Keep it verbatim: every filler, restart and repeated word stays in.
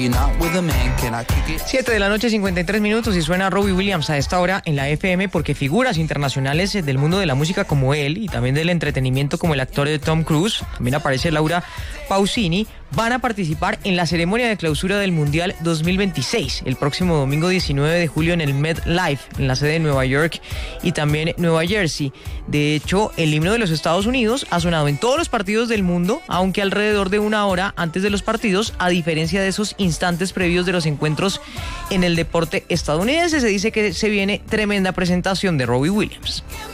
siete de la noche, cincuenta y tres minutos, y suena Robbie Williams a esta hora en la F M, porque figuras internacionales del mundo de la música como él y también del entretenimiento como el actor de Tom Cruise, también aparece Laura Pausini, van a participar en la ceremonia de clausura del Mundial dos mil veintiséis, el próximo domingo diecinueve de julio en el MetLife, en la sede de Nueva York y también Nueva Jersey. De hecho, el himno de los Estados Unidos ha sonado en todos los partidos del mundo, aunque alrededor de una hora antes de los partidos, a diferencia de esos instantes previos de los encuentros en el deporte estadounidense. Se dice que se viene tremenda presentación de Robbie Williams.